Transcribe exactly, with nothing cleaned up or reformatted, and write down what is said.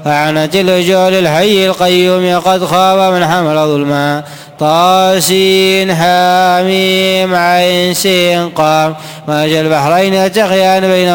أعنت الوجوه للحي القيوم قد خاب من حمل ظلما. طاسين حاميم عين سين قام مرج البحرين يلتقيان بينهما